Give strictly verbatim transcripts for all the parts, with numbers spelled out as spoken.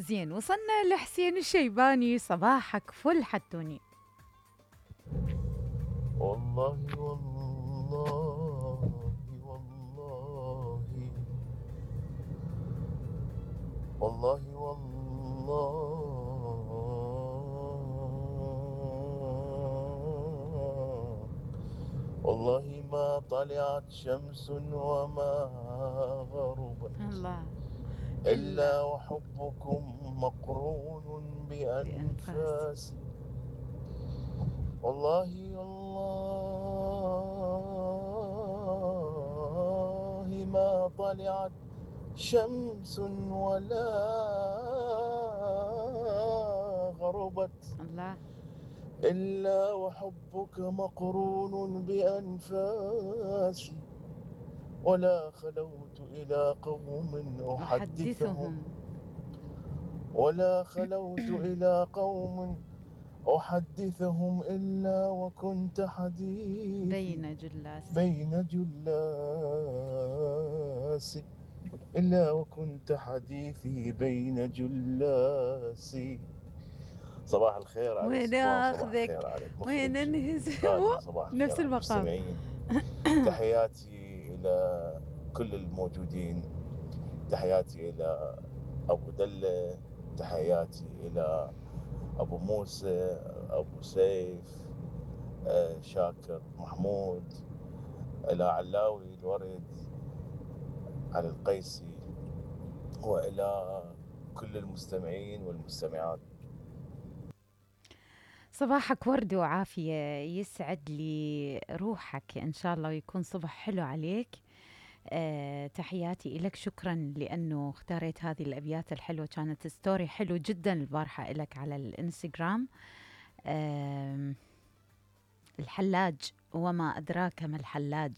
زين، وصلنا لحسين الشيباني. صباحك فل حتوني. والله والله والله والله والله والله ما طلعت شمس وما غربت الله. إلا إلا وحبكم مقرون بأنفاس. بأنفاسي. والله والله ما طلعت شمس ولا غربت الله. إلا وحبك مقرون بأنفاسي. ولا خلوت إلى قوم أحدثهم أحدثهم ولا خلوت إلى قوم أحدثهم إلا وكنت حديثي بين جلاسي. بين جلاسي إلا وكنت حديثي بين جلاسي. صباح الخير على وين صفوان، صباح اخذك، الخير على وين المخرج انهز. غالي، صباح نفس الخير على المقام. المستمعين. تحياتي إلى كل الموجودين، تحياتي إلى أبو دلة، تحياتي إلى أبو موسى، أبو سيف، آه، شاكر محمود، إلى علاوي الورد، على القيسي، وإلى كل المستمعين والمستمعات. صباحك ورد وعافية، يسعد لي روحك إن شاء الله ويكون صبح حلو عليك. أه تحياتي إلك، شكرا لأنه اختاريت هذه الأبيات الحلوة. كانت ستوري حلو جدا البارحة إلك على الإنستغرام. أه الحلاج وما أدراك ما الحلاج.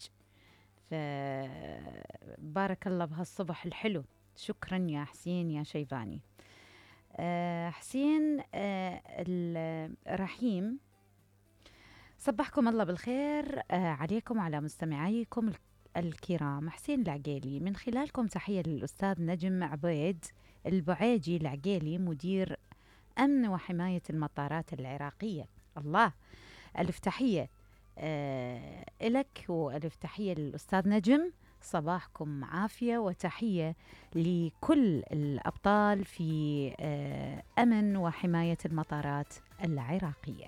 فبارك الله بهالصبح الحلو. شكرا يا حسين يا شيباني. أه حسين أه الرحيم، صبحكم الله بالخير آه عليكم وعلى مستمعيكم الكرام. حسين العقيلي من خلالكم تحية للأستاذ نجم عبيد البعيجي العقيلي، مدير أمن وحماية المطارات العراقية. الله، ألف تحية آه إلك وألف تحية للأستاذ نجم. صباحكم عافية وتحية لكل الأبطال في آه أمن وحماية المطارات العراقية.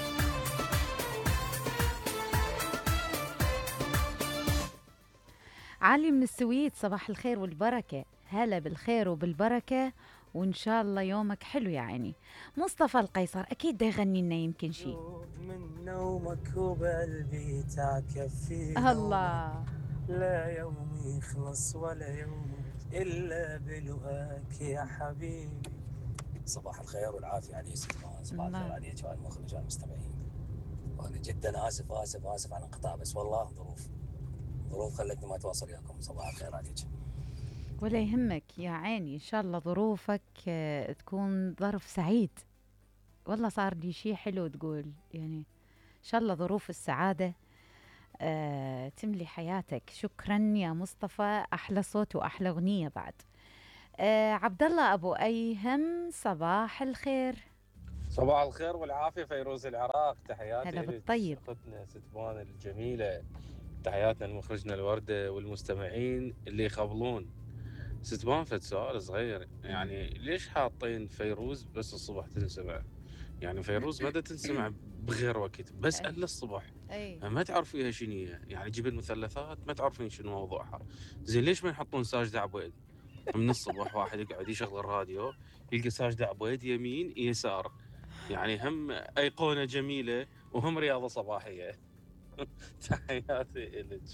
علي من السويد، صباح الخير والبركة. هلا بالخير وبالبركة، وإن شاء الله يومك حلو يا عيني. مصطفى القيصر أكيد دا يغني لنا يمكن شيء. من نومك وبقلبي تعكفي الله، لا يوم يخلص ولا يوم إلا بلقاك يا حبيبي. صباح الخير والعافية على يوسف، صباح الخير عليك وعلى المخرج والمستمعين. وأنا جدا آسف آسف آسف على الانقطاع، بس والله ظروف ظروف خلتني ما أتواصل وياكم. صباح الخير عليك. ولا يهمك يا عيني، إن شاء الله ظروفك تكون ظرف سعيد. والله صار لي شيء حلو تقول يعني، إن شاء الله ظروف السعادة آه تملي حياتك. شكرا يا مصطفى، أحلى صوت وأحلى أغنية بعد. آه عبد الله أبو أيهم، صباح الخير. صباح الخير والعافية فيروز العراق، تحياتي هلا لك بالطيب. أختنا ستبان الجميلة، تحياتنا لمخرجنا الوردة والمستمعين اللي يخبلون. ستبان فد سؤال صغير، يعني ليش حاطين فيروز بس الصبح تنسمع؟ يعني فيروز مدى تنسمع بغير وقت بس أي. الا الصبح. أي. ما تعرفيها شنو هي، يعني جيب المثلثات ما تعرفين شنو موضوعها. زين ليش ما يحطون ساجدة عبيد من الصبح؟ واحد يقعد يشغل الراديو يلقى ساجدة عبيد يمين يسار، يعني هم أيقونة جميلة وهم رياضة صباحية. تحياتي إلك.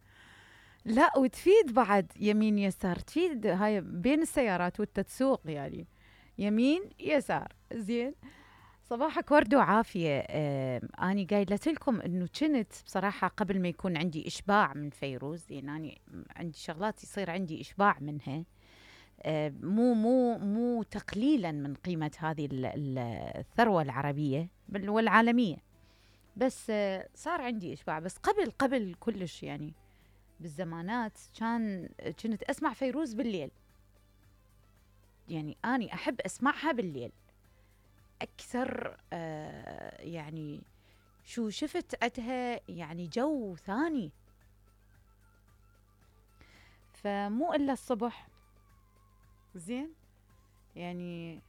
لا، وتفيد بعد يمين يسار، تفيد هاي بين السيارات وانت تسوق يعني، يمين يسار. زين، صباحك ورد وعافية. آه أنا قايلة لكم إنه كنت بصراحة قبل ما يكون عندي إشباع من فيروز، يعني عندي شغلات يصير عندي إشباع منها. آه مو مو مو تقليلا من قيمة هذه الثروة العربية بل والعالمية، بس آه صار عندي إشباع. بس قبل قبل كلش يعني بالزمانات كان كنت أسمع فيروز بالليل، يعني أني أحب أسمعها بالليل أكثر. آه يعني شو شفت عدها يعني جو ثاني، فمو إلا الصبح. زين يعني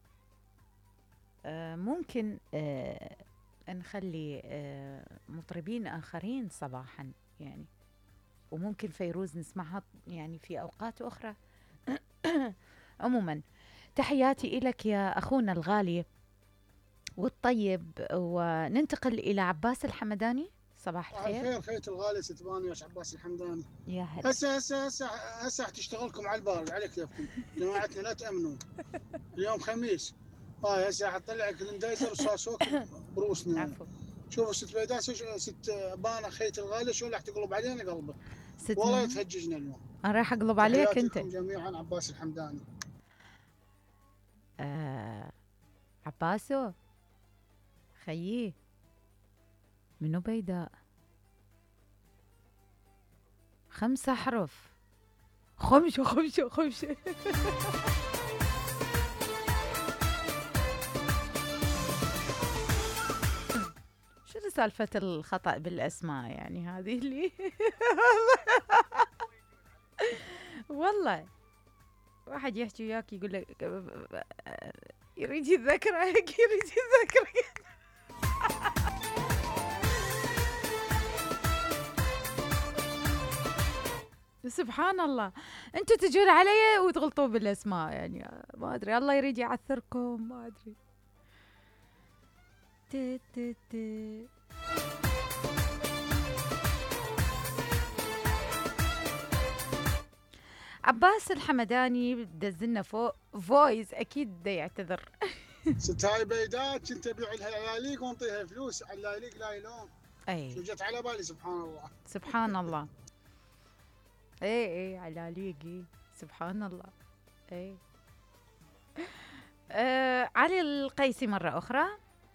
آه ممكن آه نخلي آه مطربين آخرين صباحا يعني، وممكن فيروز نسمعها يعني في أوقات أخرى. عموما تحياتي إلك يا أخونا الغالي والطيب، وننتقل إلى عباس الحمداني. صباح صباح الخير. الخير خيت الغالي ستباني يا عباس الحمداني. يا هلا. هسه هسه هسه هسه حتشتغلكم على البارد على كيفكم، جماعتنا لا تأمنون. اليوم خميس، هاي هسه حطلع كلندايزر وساسوك بروسنا. عفو. شوفوا ست بيداس ست بانا خيت الغالي شو راح تقلب علينا قلبه، ست والله نوم. يتهججنا اليوم. أنا راح أقلب عليك تحياتي أنت. لكم جميعا عباس الحمداني. آه عباسو خيي، منو بيداء؟ خمسة أحرف. خمسة خمسة خمسة. شو سالفة الخطأ بالأسماء يعني هذه اللي والله واحد يحكي وياك يقول لك يريد يتذكرك يريد يتذكرك. سبحان الله، انتوا تجون علي وتغلطوا بالاسماء يعني ما ادري، الله يريد يعثركم ما ادري. تي تي تي. عباس الحمداني دزلنا فوق فويس اكيد دا يعتذر. ست هاي بيدات كنت ابيع لها العلاليق وانطيها فلوس على العلاليق لا يلوم. اي شو جت على بالي سبحان الله. سبحان الله. اي اي علاليقي سبحان الله. اي آه علي القيسي مرة أخرى.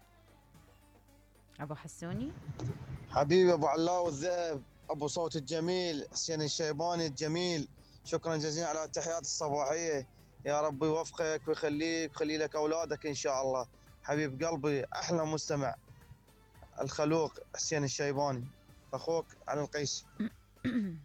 أبو حسوني حبيبي ابو علاء الذئب، ابو صوت الجميل، حسين الشيباني الجميل، شكرا جزيلا على التحيات الصباحيه. يا رب يوفقك ويخليك ويخلي لك اولادك ان شاء الله. حبيب قلبي احلى مستمع الخلوق حسين الشيباني، اخوك علي القيسي.